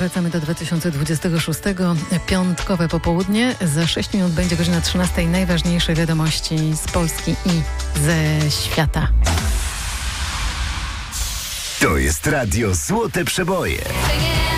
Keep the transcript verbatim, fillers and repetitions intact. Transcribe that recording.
wracamy do dwa tysiące dwudziestego szóstego. Piątkowe popołudnie. Za sześć minut będzie godzina trzynasta. Najważniejsze wiadomości z Polski i ze świata. To jest Radio Złote Przeboje.